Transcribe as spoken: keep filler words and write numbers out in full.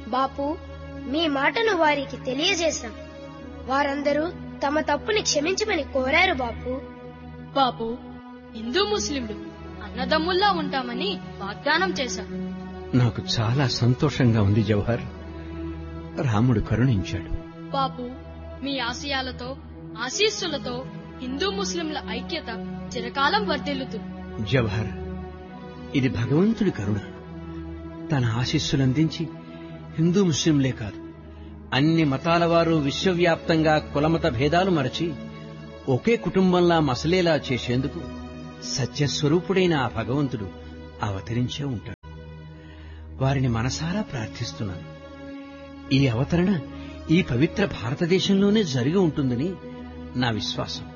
బాపు, మీ మాటను వారికి తెలియజేశాం. వారందరూ తమ తప్పుని క్షమించమని కోరారు బాపు. బాపు, హిందూ ముస్లింలు అన్నదమ్ముల్లా ఉంటామని వాగ్దానం చేశారు. నాకు చాలా సంతోషంగా ఉంది జవహర్. రాముడు కరుణించాడు. బాపు, మీ ఆశయాలతో ఆశీస్సులతో హిందూ ముస్లింల ఐక్యత చిరకాలం వర్ధిల్లుతుంది. జవహర్, ఇది భగవంతుడి కరుణ. తన ఆశీస్సులందించి హిందూ ముస్లింలే కాదు, అన్ని మతాల వారు విశ్వవ్యాప్తంగా కులమత భేదాలు మరచి ఒకే కుటుంబంలా మసలేలా చేసేందుకు సత్యస్వరూపుడైన ఆ భగవంతుడు అవతరించే ఉంటాడు. వారిని మనసారా ప్రార్థిస్తున్నాను. ఈ అవతరణ ఈ పవిత్ర భారతదేశంలోనే జరిగి ఉంటుందని నా విశ్వాసం.